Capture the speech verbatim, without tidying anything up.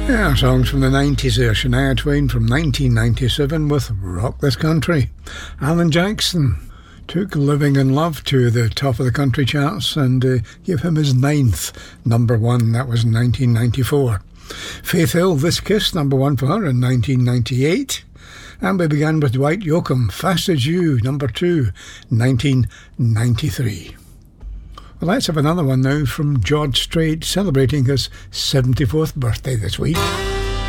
Yeah, songs from the nineties there. Shania Twain from nineteen ninety-seven with Rock This Country. Alan Jackson took Living in Love to the top of the country charts and uh, gave him his ninth number one. That was in nineteen ninety-four. Faith Hill, This Kiss, number one for her in nineteen ninety-eight. And we began with Dwight Yoakam, Fast As You, number two, nineteen ninety-three. Well, let's have another one now from George Strait, celebrating his seventy-fourth birthday this week.